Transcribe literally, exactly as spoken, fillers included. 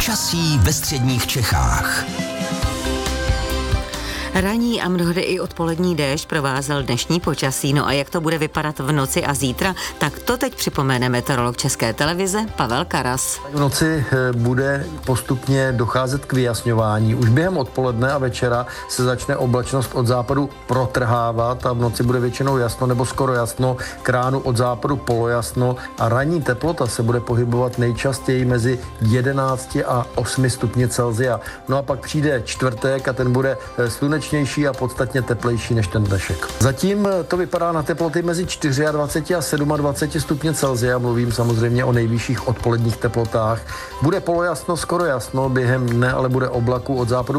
Počasí ve středních Čechách. Ranní a mnohdy i odpolední déšť provázel dnešní počasí. No a jak to bude vypadat v noci a zítra, tak to teď připomene meteorolog České televize Pavel Karas. V noci bude postupně docházet k vyjasňování. Už během odpoledne a večera se začne oblačnost od západu protrhávat a v noci bude většinou jasno nebo skoro jasno, k ránu od západu polojasno a ranní teplota se bude pohybovat nejčastěji mezi jedenácti a osmi stupni Celsia. No a pak přijde čtvrtek a ten bude slunečný a podstatně teplejší než ten dnešek. Zatím to vypadá na teploty mezi dvaceti čtyřmi a dvaceti sedmi stupně Celsia, mluvím samozřejmě o nejvyšších odpoledních teplotách. Bude polojasno, skoro jasno, během dne ale bude oblaku od západu